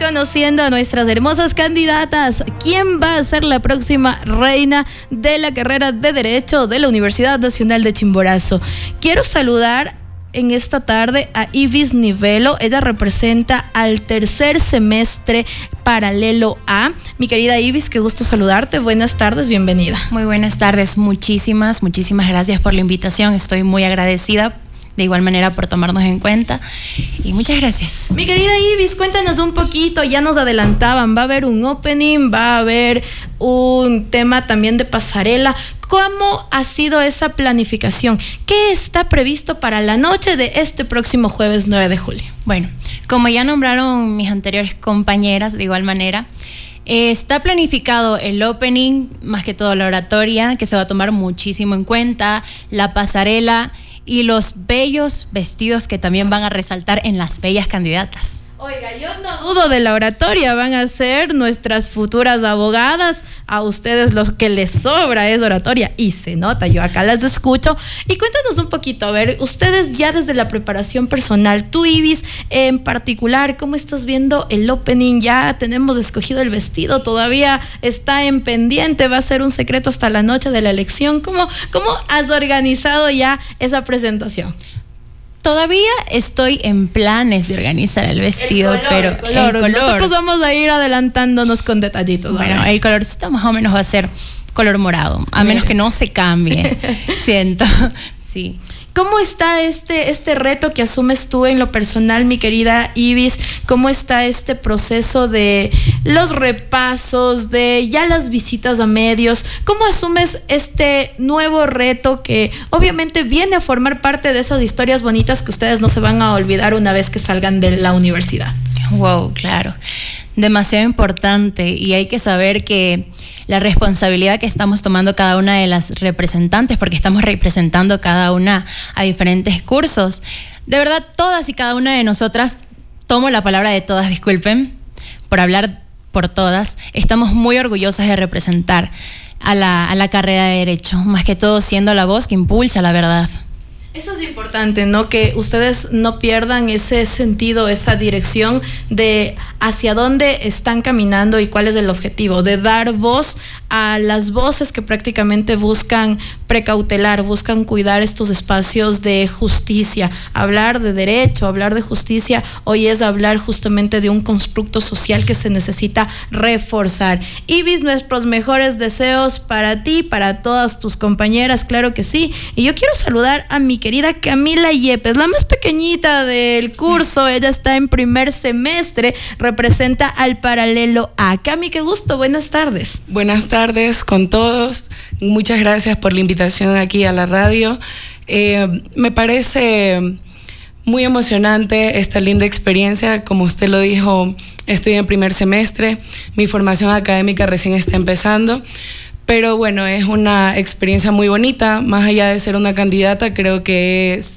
conociendo a nuestras hermosas candidatas. ¿Quién va a ser la próxima reina de la carrera de Derecho de la Universidad Nacional de Chimborazo? Quiero saludar en esta tarde a Ibis Nivelo. Ella representa al tercer semestre paralelo A. Mi querida Ibis, qué gusto saludarte. Buenas tardes, bienvenida. Muy buenas tardes, muchísimas gracias por la invitación. Estoy muy agradecida de igual manera por tomarnos en cuenta y muchas gracias. Mi querida Ibis, cuéntanos un poquito, ya nos adelantaban, va a haber un opening, va a haber un tema también de pasarela. ¿Cómo ha sido esa planificación? ¿Qué está previsto para la noche de este próximo jueves 9 de julio? Bueno, como ya nombraron mis anteriores compañeras, de igual manera, está planificado el opening, más que todo la oratoria, que se va a tomar muchísimo en cuenta, la pasarela y los bellos vestidos que también van a resaltar en las bellas candidatas. Oiga, yo no dudo de la oratoria, van a ser nuestras futuras abogadas. A ustedes lo que les sobra es oratoria y se nota, yo acá las escucho. Y cuéntanos un poquito, a ver, ustedes ya desde la preparación personal, tú Ibis en particular, ¿cómo estás viendo el opening? Ya tenemos escogido el vestido, todavía está en pendiente, va a ser un secreto hasta la noche de la elección. ¿Cómo has organizado ya esa presentación? Todavía estoy en planes de organizar el vestido, el color. Nosotros vamos a ir adelantándonos con detallitos. Bueno, el colorcito más o menos va a ser color morado, a menos que no se cambie, siento, sí. ¿Cómo está este reto que asumes tú en lo personal, mi querida Ibis? ¿Cómo está este proceso de los repasos, de ya las visitas a medios? ¿Cómo asumes este nuevo reto que obviamente viene a formar parte de esas historias bonitas que ustedes no se van a olvidar una vez que salgan de la universidad? Wow, claro. Demasiado importante, y hay que saber que la responsabilidad que estamos tomando cada una de las representantes, porque estamos representando cada una a diferentes cursos. De verdad, todas y cada una de nosotras, tomo la palabra de todas, disculpen por hablar por todas, estamos muy orgullosas de representar a la carrera de Derecho, más que todo siendo la voz que impulsa la verdad. Eso es importante, ¿no? Que ustedes no pierdan ese sentido, esa dirección de hacia dónde están caminando y cuál es el objetivo, de dar voz a las voces que prácticamente buscan precautelar, buscan cuidar estos espacios de justicia. Hablar de derecho, hablar de justicia, hoy es hablar justamente de un constructo social que se necesita reforzar. Ibis, nuestros mejores deseos para ti, para todas tus compañeras, claro que sí. Y yo quiero saludar a mi querida Camila Yepes, la más pequeñita del curso. Ella está en primer semestre, representa al paralelo A. Cami, qué gusto, buenas tardes. Buenas tardes con todos, muchas gracias por la invitación aquí a la radio. Me parece muy emocionante esta linda experiencia. Como usted lo dijo, estoy en primer semestre, mi formación académica recién está empezando. Pero bueno, es una experiencia muy bonita. Más allá de ser una candidata, creo que es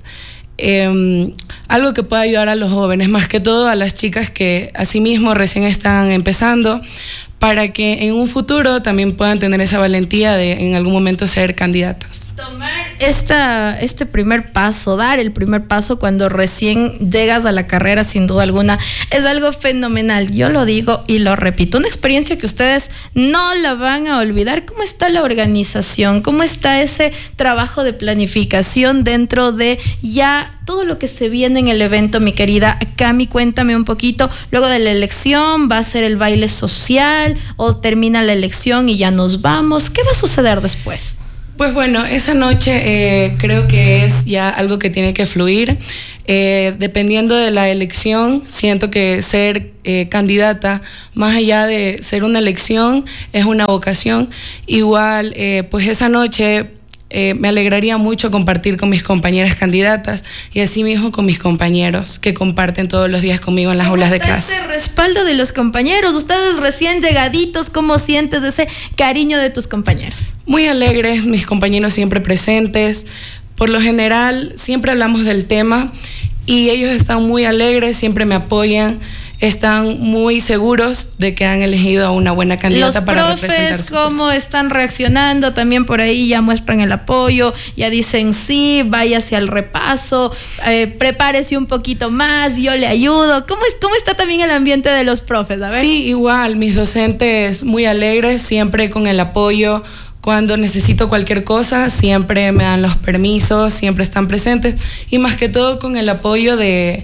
algo que puede ayudar a los jóvenes, más que todo a las chicas que asimismo recién están empezando, para que en un futuro también puedan tener esa valentía de en algún momento ser candidatas. Tomar este primer paso, dar el primer paso cuando recién llegas a la carrera, sin duda alguna, es algo fenomenal. Yo lo digo y lo repito, una experiencia que ustedes no la van a olvidar. ¿Cómo está la organización? ¿Cómo está ese trabajo de planificación dentro de ya todo lo que se viene en el evento, mi querida Cami? Cuéntame un poquito. Luego de la elección, ¿va a ser el baile social o termina la elección y ya nos vamos? ¿Qué va a suceder después? Pues bueno, esa noche creo que es ya algo que tiene que fluir. Dependiendo de la elección, siento que ser candidata, más allá de ser una elección, es una vocación. Igual, pues esa noche me alegraría mucho compartir con mis compañeras candidatas y asimismo con mis compañeros que comparten todos los días conmigo en las aulas de clase. Ese respaldo de los compañeros, ustedes recién llegaditos, ¿cómo sientes ese cariño de tus compañeros? Muy alegres, mis compañeros siempre presentes. Por lo general, siempre hablamos del tema y ellos están muy alegres, siempre me apoyan. están muy seguros de que han elegido a una buena candidata para representar su ¿Cómo curso. están reaccionando? También por ahí ya muestran el apoyo, ya dicen sí, váyase al repaso, prepárese un poquito más, yo le ayudo. ¿Cómo está también el ambiente de los profes? A ver. Sí, igual, mis docentes muy alegres, siempre con el apoyo. Cuando necesito cualquier cosa, siempre me dan los permisos, siempre están presentes. Y más que todo con el apoyo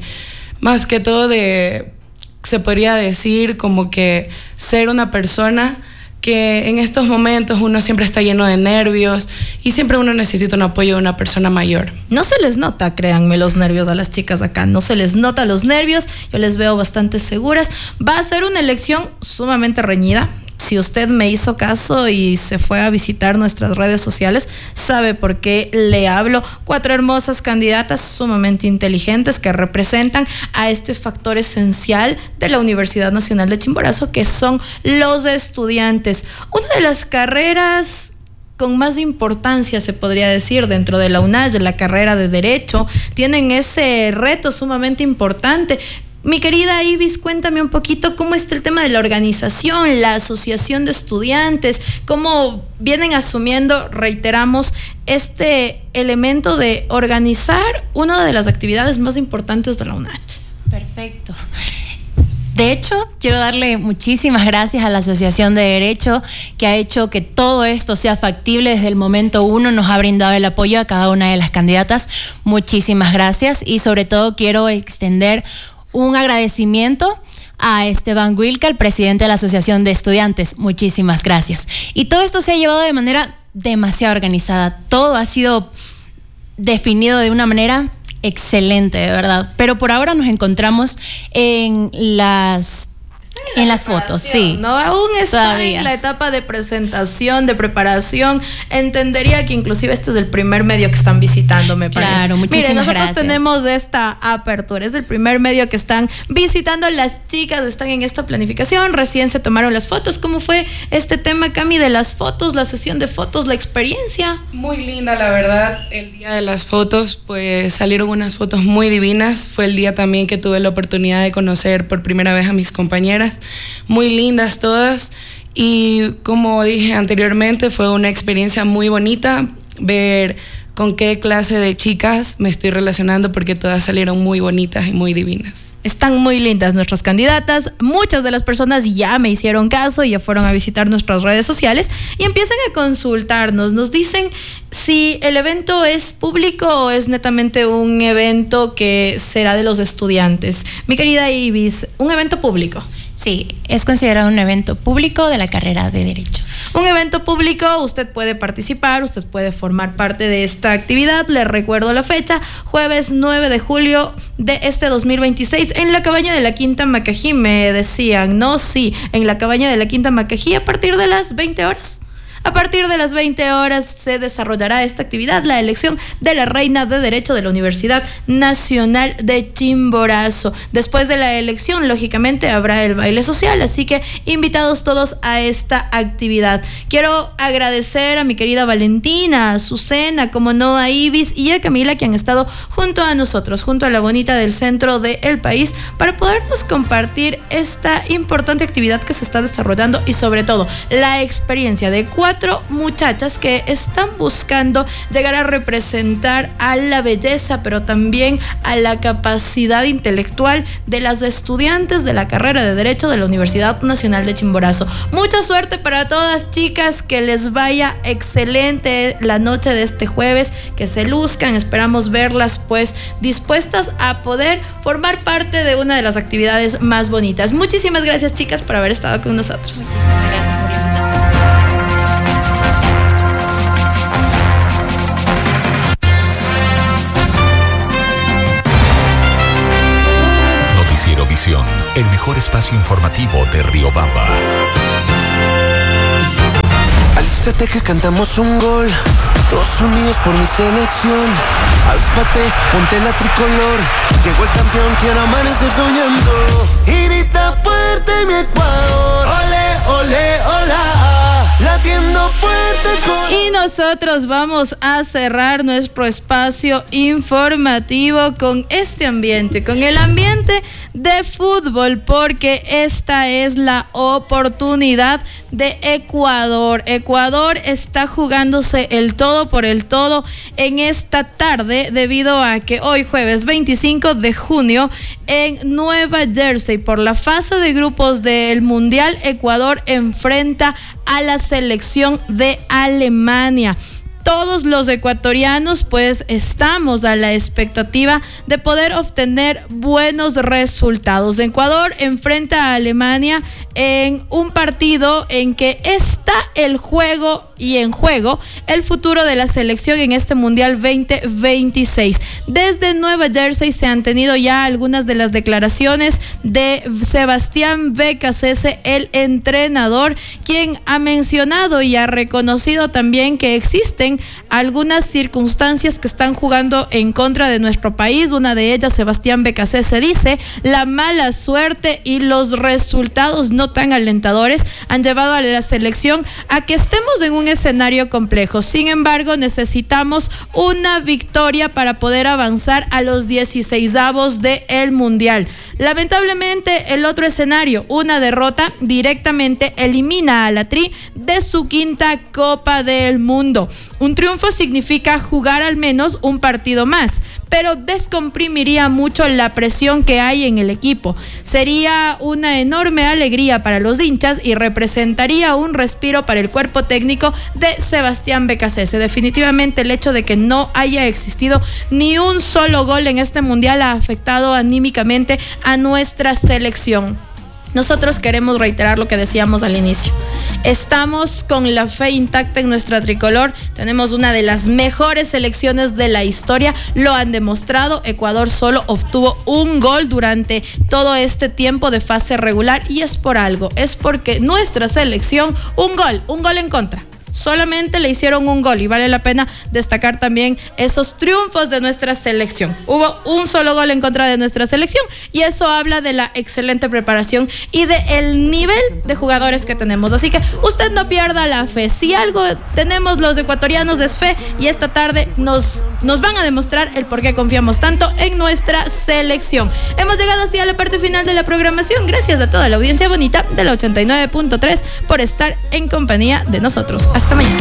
se podría decir, como que ser una persona que en estos momentos uno siempre está lleno de nervios y siempre uno necesita un apoyo de una persona mayor. No se les nota, créanme, los nervios a las chicas acá. No se les nota los nervios. Yo les veo bastante seguras. Va a ser una elección sumamente reñida. Si usted me hizo caso y se fue a visitar nuestras redes sociales, sabe por qué le hablo. 4 hermosas candidatas sumamente inteligentes que representan a este factor esencial de la Universidad Nacional de Chimborazo, que son los estudiantes. Una de las carreras con más importancia, se podría decir, dentro de la UNACH, la carrera de Derecho, tienen ese reto sumamente importante. Mi querida Ibis, cuéntame un poquito cómo está el tema de la organización, la asociación de estudiantes, cómo vienen asumiendo, reiteramos, este elemento de organizar una de las actividades más importantes de la UNACH. Perfecto. De hecho, quiero darle muchísimas gracias a la Asociación de Derecho, que ha hecho que todo esto sea factible desde el momento 1, nos ha brindado el apoyo a cada una de las candidatas. Muchísimas gracias, y sobre todo quiero extender un agradecimiento a Esteban Wilca, el presidente de la Asociación de Estudiantes. Muchísimas gracias. Y todo esto se ha llevado de manera demasiado organizada. Todo ha sido definido de una manera excelente, de verdad. Pero por ahora nos encontramos en las fotos, sí. No, aún está todavía en la etapa de presentación, de preparación. Entendería que inclusive este es el primer medio que están visitando, me parece. Claro, muchísimas Miren, nosotros gracias. tenemos esta apertura, es el primer medio que están visitando. Las chicas están en esta planificación, recién se tomaron las fotos. ¿Cómo fue este tema, Cami, de las fotos, la sesión de fotos, la experiencia? Muy linda, la verdad. El día de las fotos, pues salieron unas fotos muy divinas. Fue el día también que tuve la oportunidad de conocer por primera vez a mis compañeras. Muy lindas todas, y como dije anteriormente, fue una experiencia muy bonita ver con qué clase de chicas me estoy relacionando, porque todas salieron muy bonitas y muy divinas. Están muy lindas nuestras candidatas. Muchas de las personas ya me hicieron caso y ya fueron a visitar nuestras redes sociales y empiezan a consultarnos. Nos dicen si el evento es público o es netamente un evento que será de los estudiantes. Mi querida Ibis, un evento público. Sí, es considerado un evento público de la carrera de Derecho. Un evento público, usted puede participar, usted puede formar parte de esta actividad. Le recuerdo la fecha, jueves 9 de julio de este 2026, en la cabaña de la Quinta Macají. Me decían, ¿no? Sí, en la cabaña de la Quinta Macají, a partir de las 20 horas. A partir de las 20 horas se desarrollará esta actividad, la elección de la reina de Derecho de la Universidad Nacional de Chimborazo. Después de la elección, lógicamente, habrá el baile social, así que invitados todos a esta actividad. Quiero agradecer a mi querida Valentina, a Azucena, como no, a Ibis y a Camila, que han estado junto a nosotros, junto a la bonita del centro del país, para podernos compartir esta importante actividad que se está desarrollando, y sobre todo la experiencia de 4 muchachas que están buscando llegar a representar a la belleza, pero también a la capacidad intelectual de las estudiantes de la carrera de Derecho de la Universidad Nacional de Chimborazo. Mucha suerte para todas, chicas, que les vaya excelente la noche de este jueves, que se luzcan. Esperamos verlas pues dispuestas a poder formar parte de una de las actividades más bonitas. Muchísimas gracias, chicas, por haber estado con nosotros. Muchísimas gracias por la invitación. Visión, el mejor espacio informativo de Riobamba. Alístate que cantamos un gol, todos unidos por mi selección. Avíspate, ponte la tricolor, llegó el campeón, quiero amanecer soñando. Y grita fuerte mi Ecuador, ole, ole, hola, latiendo fuerte con... Y nos nosotros vamos a cerrar nuestro espacio informativo con este ambiente, con el ambiente de fútbol, porque esta es la oportunidad de Ecuador. Ecuador está jugándose el todo por el todo en esta tarde, debido a que hoy jueves 25 de junio en Nueva Jersey, por la fase de grupos del Mundial, Ecuador enfrenta a la selección de Alemania. Todos los ecuatorianos pues estamos a la expectativa de poder obtener buenos resultados. Ecuador enfrenta a Alemania en un partido en que está el juego y en juego el futuro de la selección en este Mundial 2026. Desde Nueva Jersey se han tenido ya algunas de las declaraciones de Sebastián Becasese, el entrenador, quien ha mencionado y ha reconocido también que existen algunas circunstancias que están jugando en contra de nuestro país. Una de ellas, Sebastián Becasese dice, la mala suerte y los resultados no tan alentadores han llevado a la selección a que estemos en un escenario complejo. Sin embargo, necesitamos una victoria para poder avanzar a los 16avos del Mundial. Lamentablemente, el otro escenario, una derrota, directamente elimina a la Tri de su quinta Copa del Mundo. Un triunfo significa jugar al menos un partido más, pero descomprimiría mucho la presión que hay en el equipo. Sería una enorme alegría para los hinchas y representaría un respiro para el cuerpo técnico de Sebastián Becasese. Definitivamente el hecho de que no haya existido ni un solo gol en este Mundial ha afectado anímicamente a nuestra selección. Nosotros queremos reiterar lo que decíamos al inicio. Estamos con la fe intacta en nuestra tricolor. Tenemos una de las mejores selecciones de la historia. Lo han demostrado. Ecuador solo obtuvo un gol durante todo este tiempo de fase regular, y es por algo. Es porque nuestra selección, un gol en contra. Solamente le hicieron un gol, y vale la pena destacar también esos triunfos de nuestra selección. Hubo un solo gol en contra de nuestra selección, y eso habla de la excelente preparación y del nivel de jugadores que tenemos. Así que usted no pierda la fe. Si algo tenemos los ecuatorianos es fe, y esta tarde nos van a demostrar el por qué confiamos tanto en nuestra selección. Hemos llegado así a la parte final de la programación. Gracias a toda la audiencia bonita de la 89.3 por estar en compañía de nosotros. Hasta mañana.